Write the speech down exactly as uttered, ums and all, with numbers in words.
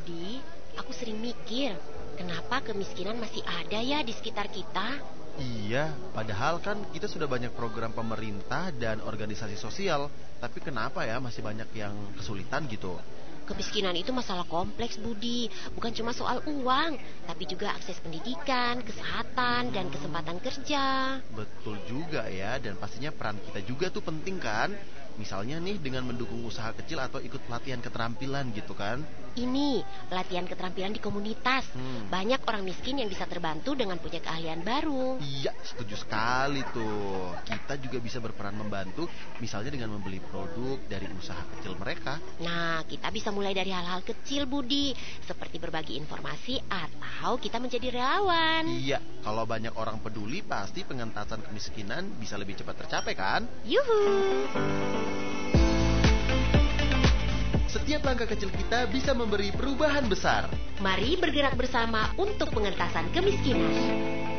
Budi, aku sering mikir, kenapa kemiskinan masih ada ya di sekitar kita? Iya, padahal kan kita sudah banyak program pemerintah dan organisasi sosial. Tapi kenapa ya masih banyak yang kesulitan gitu? Kemiskinan itu masalah kompleks, Budi. Bukan cuma soal uang, tapi juga akses pendidikan, kesehatan, dan kesempatan kerja. Betul juga ya, dan pastinya peran kita juga tuh penting kan? Misalnya nih dengan mendukung usaha kecil atau ikut pelatihan keterampilan gitu kan? Ini, pelatihan keterampilan di komunitas. Hmm. Banyak orang miskin yang bisa terbantu dengan punya keahlian baru. Iya, setuju sekali tuh. Kita juga bisa berperan membantu, misalnya dengan membeli produk dari usaha kecil mereka. Nah, kita bisa mulai dari hal-hal kecil, Budi. Seperti berbagi informasi atau kita menjadi relawan. Iya, kalau banyak orang peduli, pasti pengentasan kemiskinan bisa lebih cepat tercapai kan? Yuhu! Setiap langkah kecil kita bisa memberi perubahan besar. Mari bergerak bersama untuk pengentasan kemiskinan.